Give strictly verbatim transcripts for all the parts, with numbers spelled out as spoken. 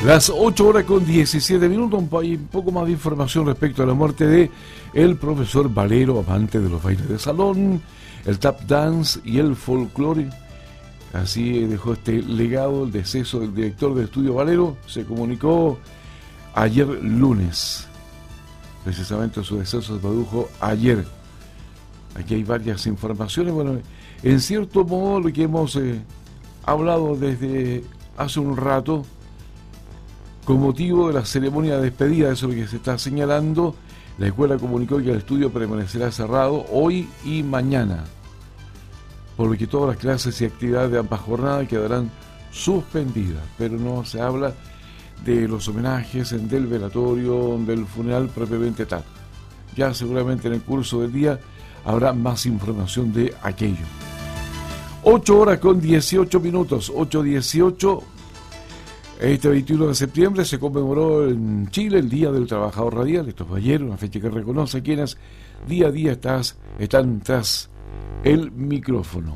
Las ocho horas con diecisiete minutos, hay un poco más de información respecto a la muerte de el profesor Valero, amante de los bailes de salón, el tap dance y el folclore. Así dejó este legado el deceso del director del estudio Valero. Se comunicó ayer lunes. Precisamente su deceso se produjo ayer. Aquí hay varias informaciones. Bueno, en cierto modo lo que hemos eh, hablado desde hace un rato, con motivo de la ceremonia de despedida, eso es lo que se está señalando. La escuela comunicó que el estudio permanecerá cerrado hoy y mañana, por lo que todas las clases y actividades de ambas jornadas quedarán suspendidas, pero no se habla de los homenajes, del velatorio, del funeral propiamente tal. Ya seguramente en el curso del día habrá más información de aquello. ocho horas con dieciocho minutos, ocho dieciocho. Este veintiuno de septiembre se conmemoró en Chile el Día del Trabajador Radial. Esto fue ayer, una fecha que reconoce a quienes día a día estás, están tras el micrófono.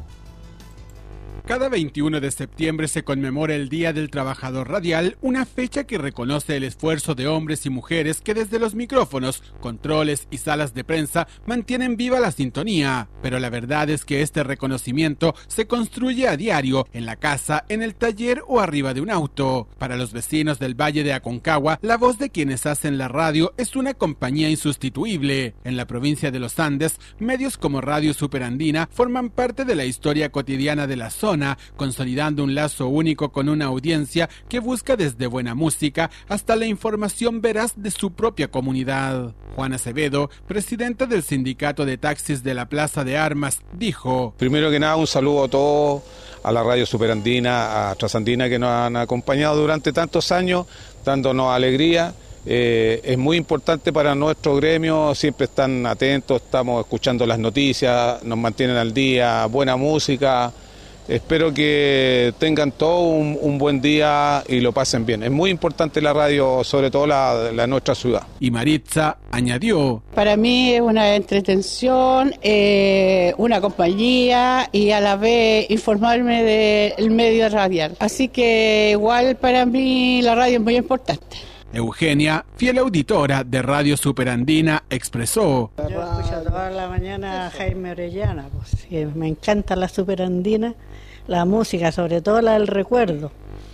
Cada veintiuno de septiembre se conmemora el Día del Trabajador Radial, una fecha que reconoce el esfuerzo de hombres y mujeres que desde los micrófonos, controles y salas de prensa mantienen viva la sintonía. Pero la verdad es que este reconocimiento se construye a diario, en la casa, en el taller o arriba de un auto. Para los vecinos del Valle de Aconcagua, la voz de quienes hacen la radio es una compañía insustituible. En la provincia de los Andes, medios como Radio Superandina forman parte de la historia cotidiana de la zona, consolidando un lazo único con una audiencia que busca desde buena música hasta la información veraz de su propia comunidad. Juan Acevedo, presidente del Sindicato de Taxis de la Plaza de Armas, dijo: Primero que nada, un saludo a todos, a la Radio Superandina, a Trasandina, que nos han acompañado durante tantos años, dándonos alegría. Eh, es muy importante para nuestro gremio, siempre están atentos, estamos escuchando las noticias, nos mantienen al día, buena música. Espero que tengan todo un, un buen día y lo pasen bien. Es muy importante la radio, sobre todo la, la nuestra ciudad. Y Maritza añadió: Para mí es una entretención, eh, una compañía y a la vez informarme del medio radial. Así que igual para mí la radio es muy importante. Eugenia, fiel auditora de Radio Superandina, expresó: Yo escucho toda la mañana a Jaime Orellana, pues, me encanta la Superandina, la música, sobre todo la del recuerdo,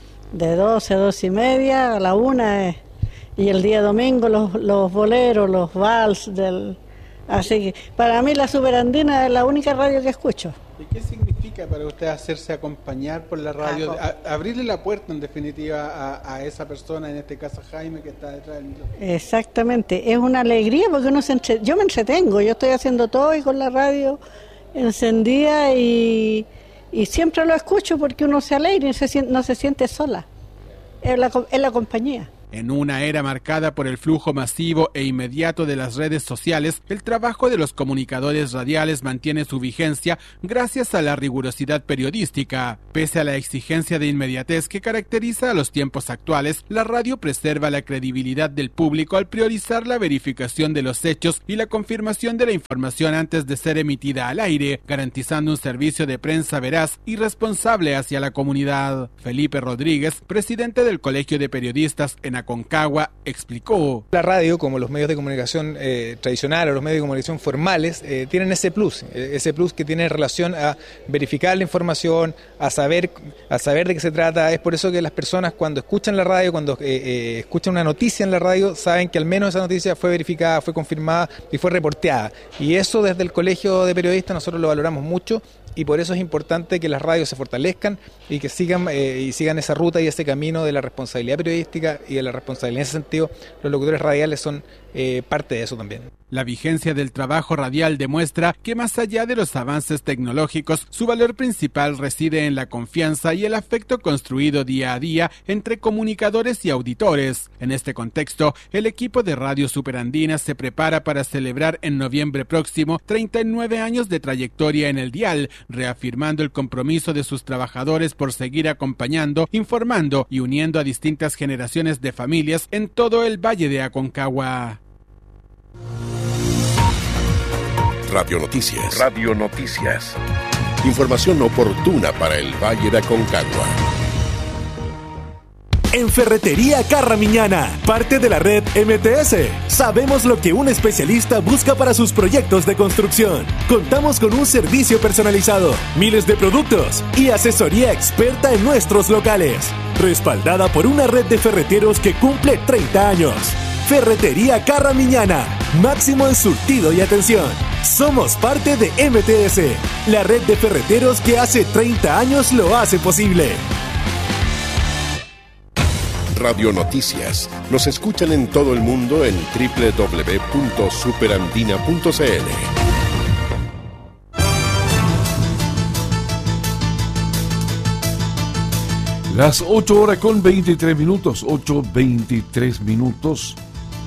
de doce a doce y media a la una, eh, y el día domingo los, los boleros, los vals, del, así que para mí la Superandina es la única radio que escucho. ¿Y qué significa para usted hacerse acompañar por la radio? A, abrirle la puerta, en definitiva, a, a esa persona, en este caso Jaime, que está detrás del micrófono. Exactamente, es una alegría porque uno se entre... yo me entretengo, yo estoy haciendo todo y con la radio encendida y, y siempre lo escucho porque uno se alegra y se, no se siente sola, es la, es la compañía. En una era marcada por el flujo masivo e inmediato de las redes sociales, el trabajo de los comunicadores radiales mantiene su vigencia gracias a la rigurosidad periodística. Pese a la exigencia de inmediatez que caracteriza a los tiempos actuales, la radio preserva la credibilidad del público al priorizar la verificación de los hechos y la confirmación de la información antes de ser emitida al aire, garantizando un servicio de prensa veraz y responsable hacia la comunidad. Felipe Rodríguez, presidente del Colegio de Periodistas en Aconcagua, explicó: La radio, como los medios de comunicación eh, tradicionales o los medios de comunicación formales, eh, tienen ese plus, eh, ese plus que tiene en relación a verificar la información, a saber, a saber de qué se trata. Es por eso que las personas cuando escuchan la radio, cuando eh, eh, escuchan una noticia en la radio, saben que al menos esa noticia fue verificada, fue confirmada y fue reporteada. Y eso desde el Colegio de Periodistas nosotros lo valoramos mucho. Y por eso es importante que las radios se fortalezcan y que sigan eh, y sigan esa ruta y ese camino de la responsabilidad periodística y de la responsabilidad. En ese sentido, los locutores radiales son eh, parte de eso también. La vigencia del trabajo radial demuestra que más allá de los avances tecnológicos, su valor principal reside en la confianza y el afecto construido día a día entre comunicadores y auditores. En este contexto, el equipo de Radio Superandina se prepara para celebrar en noviembre próximo treinta y nueve años de trayectoria en el dial, reafirmando el compromiso de sus trabajadores por seguir acompañando, informando y uniendo a distintas generaciones de familias en todo el Valle de Aconcagua. Radio Noticias. Radio Noticias. Información oportuna para el Valle de Aconcagua. En Ferretería Carramiñana, parte de la red M T S. Sabemos lo que un especialista busca para sus proyectos de construcción. Contamos con un servicio personalizado, miles de productos y asesoría experta en nuestros locales. Respaldada por una red de ferreteros que cumple treinta años. Ferretería Carramiñana, máximo en surtido y atención. Somos parte de M T S, la red de ferreteros que hace treinta años lo hace posible. Radio Noticias. Nos escuchan en todo el mundo en doble u doble u doble u punto superandina punto c l. Las ocho horas con veintitrés minutos, ocho veintitrés minutos.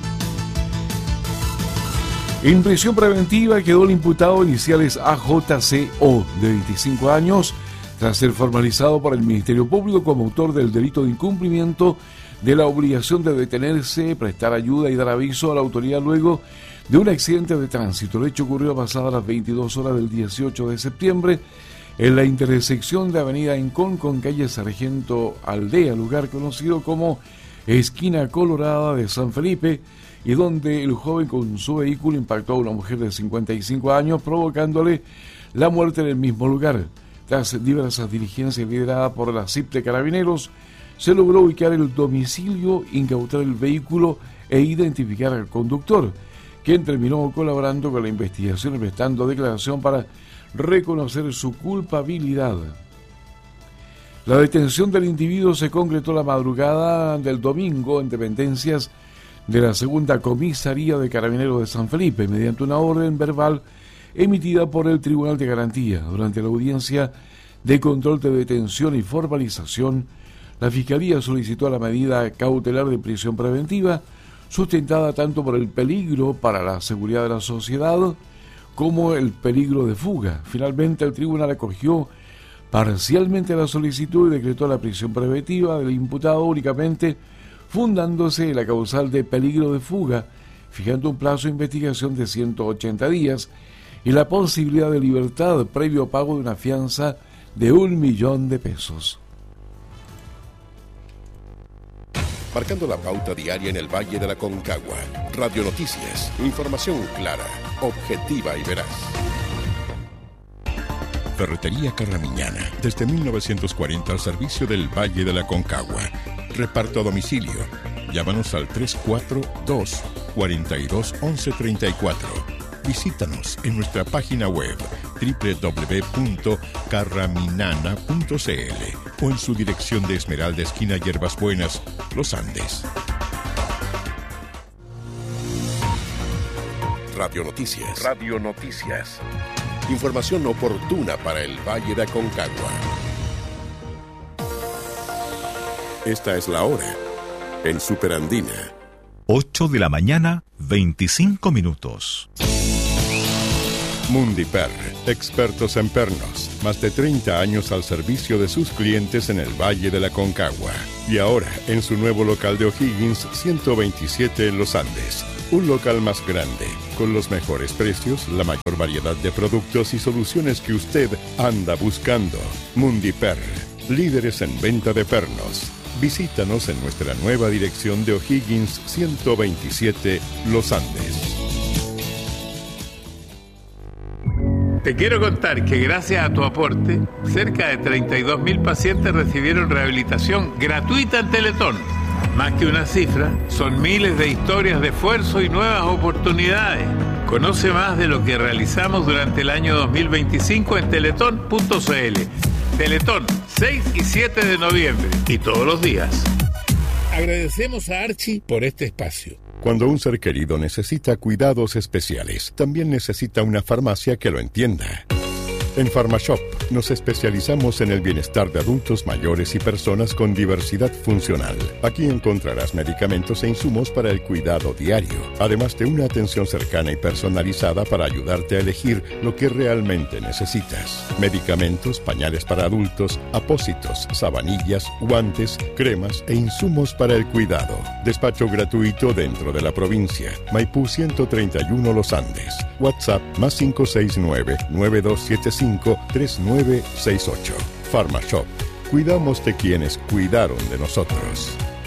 En prisión preventiva quedó el imputado iniciales A J C O, de veinticinco años, tras ser formalizado por el Ministerio Público como autor del delito de incumplimiento de la obligación de detenerse, prestar ayuda y dar aviso a la autoridad luego de un accidente de tránsito. El hecho ocurrió pasadas las veintidós horas del dieciocho de septiembre en la intersección de Avenida Encón con calle Sargento Aldea, lugar conocido como Esquina Colorada de San Felipe, y donde el joven con su vehículo impactó a una mujer de cincuenta y cinco años, provocándole la muerte en el mismo lugar. Tras diversas diligencias lideradas por la C I P de Carabineros, se logró ubicar el domicilio, incautar el vehículo e identificar al conductor, quien terminó colaborando con la investigación y prestando declaración para reconocer su culpabilidad. La detención del individuo se concretó la madrugada del domingo en dependencias de la segunda comisaría de Carabineros de San Felipe, mediante una orden verbal emitida por el Tribunal de Garantía. Durante la audiencia de control de detención y formalización, la Fiscalía solicitó la medida cautelar de prisión preventiva, sustentada tanto por el peligro para la seguridad de la sociedad como el peligro de fuga. Finalmente, el tribunal acogió parcialmente la solicitud y decretó la prisión preventiva del imputado únicamente fundándose en la causal de peligro de fuga, fijando un plazo de investigación de ciento ochenta días y la posibilidad de libertad previo pago de una fianza de un millón de pesos. Marcando la pauta diaria en el Valle de la Concagua. Radio Noticias. Información clara, objetiva y veraz. Ferretería Carramiñana. Desde mil novecientos cuarenta al servicio del Valle de la Concagua. Reparto a domicilio. Llámanos al tres cuatro dos, cuatro dos, once treinta y cuatro. Visítanos en nuestra página web doble u doble u doble u punto carraminana punto c l o en su dirección de Esmeralda, esquina Hierbas Buenas, Los Andes. Radio Noticias. Radio Noticias. Información oportuna para el Valle de Aconcagua. Esta es la hora en Superandina. ocho de la mañana, veinticinco minutos. Mundiper, expertos en pernos, más de treinta años al servicio de sus clientes en el Valle de la Concagua. Y ahora, en su nuevo local de O'Higgins, ciento veintisiete en Los Andes. Un local más grande, con los mejores precios, la mayor variedad de productos y soluciones que usted anda buscando. Mundiper, líderes en venta de pernos. Visítanos en nuestra nueva dirección de O'Higgins, ciento veintisiete, Los Andes. Te quiero contar que gracias a tu aporte, cerca de treinta y dos mil pacientes recibieron rehabilitación gratuita en Teletón. Más que una cifra, son miles de historias de esfuerzo y nuevas oportunidades. Conoce más de lo que realizamos durante el año dos mil veinticinco en teletón punto c l. Teletón, seis y siete de noviembre, y todos los días. Agradecemos a Archie por este espacio. Cuando un ser querido necesita cuidados especiales, también necesita una farmacia que lo entienda. En PharmaShop nos especializamos en el bienestar de adultos mayores y personas con diversidad funcional. Aquí encontrarás medicamentos e insumos para el cuidado diario, además de una atención cercana y personalizada para ayudarte a elegir lo que realmente necesitas. Medicamentos, pañales para adultos, apósitos, sabanillas, guantes, cremas e insumos para el cuidado. Despacho gratuito dentro de la provincia. Maipú ciento treinta y uno Los Andes. WhatsApp más cinco seis nueve, nueve dos siete cinco, tres nueve seis ocho. PharmaShop. Cuidamos de quienes cuidaron de nosotros.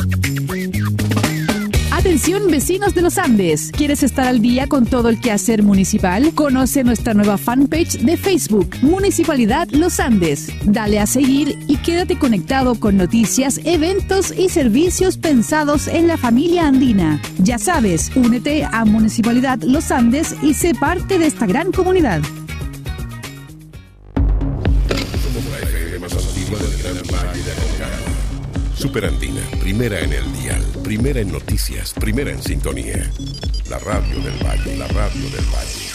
Atención vecinos de los Andes, ¿quieres estar al día con todo el quehacer municipal? Conoce nuestra nueva fanpage de Facebook, Municipalidad Los Andes. Dale a seguir y quédate conectado con noticias, eventos y servicios pensados en la familia andina. Ya sabes, únete a Municipalidad Los Andes y sé parte de esta gran comunidad. Superandina, primera en el dial, primera en noticias, primera en sintonía. La radio del Valle, la radio del Valle.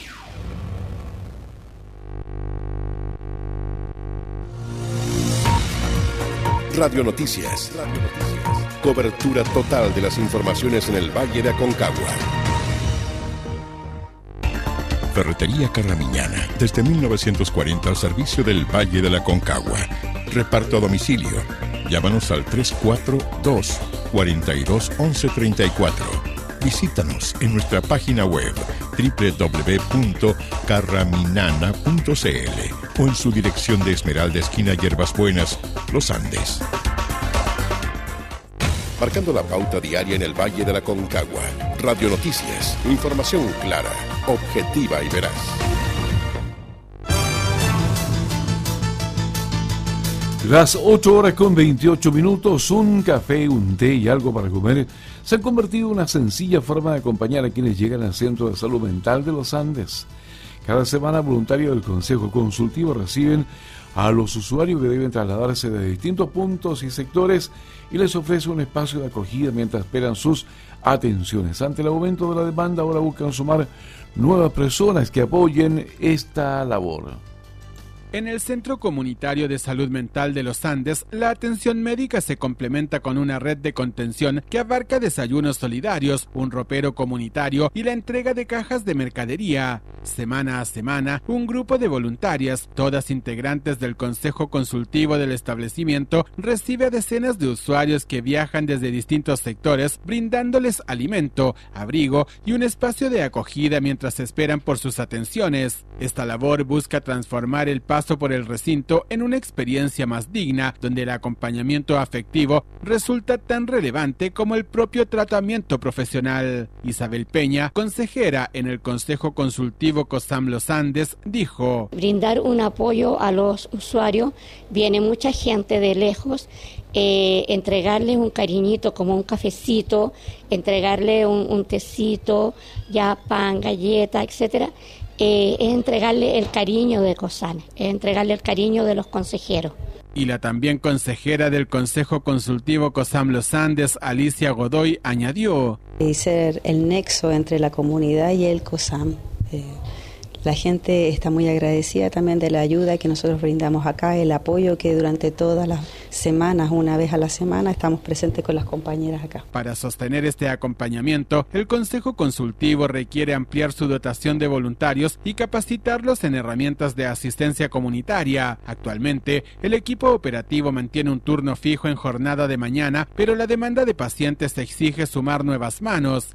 Radio Noticias. Radio Noticias. Cobertura total de las informaciones en el Valle de Aconcagua. Ferretería Carramiñana, desde mil novecientos cuarenta al servicio del Valle de la Aconcagua. Reparto a domicilio. Llámanos al tres cuatro dos, cuatro dos, once treinta y cuatro. Visítanos en nuestra página web doble u doble u doble u punto carraminana punto c l o en su dirección de Esmeralda, esquina Hierbas Buenas, Los Andes. Marcando la pauta diaria en el Valle de la Aconcagua. Radio Noticias, información clara, objetiva y veraz. Las ocho horas con veintiocho minutos, un café, un té y algo para comer se han convertido en una sencilla forma de acompañar a quienes llegan al Centro de Salud Mental de los Andes. Cada semana, voluntarios del Consejo Consultivo reciben a los usuarios que deben trasladarse de distintos puntos y sectores y les ofrece un espacio de acogida mientras esperan sus atenciones. Ante el aumento de la demanda, ahora buscan sumar nuevas personas que apoyen esta labor. En el Centro Comunitario de Salud Mental de los Andes, la atención médica se complementa con una red de contención que abarca desayunos solidarios, un ropero comunitario y la entrega de cajas de mercadería. Semana a semana, un grupo de voluntarias, todas integrantes del Consejo Consultivo del establecimiento, recibe a decenas de usuarios que viajan desde distintos sectores, brindándoles alimento, abrigo y un espacio de acogida mientras esperan por sus atenciones. Esta labor busca transformar el paso por el recinto en una experiencia más digna, donde el acompañamiento afectivo resulta tan relevante como el propio tratamiento profesional. Isabel Peña, consejera en el Consejo Consultivo COSAM Los Andes, dijo: brindar un apoyo a los usuarios, viene mucha gente de lejos, eh, entregarles un cariñito como un cafecito, entregarle un, un tecito, ya pan, galleta, etcétera. Eh, es entregarle el cariño de COSAM, es entregarle el cariño de los consejeros. Y la también consejera del Consejo Consultivo COSAM Los Andes, Alicia Godoy, añadió: y ser el nexo entre la comunidad y el COSAM. Eh, la gente está muy agradecida también de la ayuda que nosotros brindamos acá, el apoyo que durante todas las semanas, una vez a la semana, estamos presentes con las compañeras acá. Para sostener este acompañamiento, el Consejo Consultivo requiere ampliar su dotación de voluntarios y capacitarlos en herramientas de asistencia comunitaria. Actualmente, el equipo operativo mantiene un turno fijo en jornada de mañana, pero la demanda de pacientes exige sumar nuevas manos.